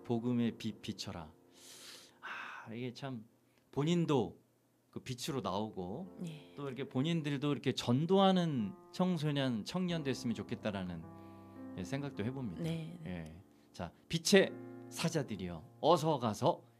복음의 빛 비춰라. 이게 참 본인도 그 빛으로 나오고 네. 또 이렇게 본인들도 이렇게 전도하는 청소년 청년 됐으면 좋겠다라는 생각도 해봅니다. 네. 예. 자, 빛의 사자들이여 어서 가서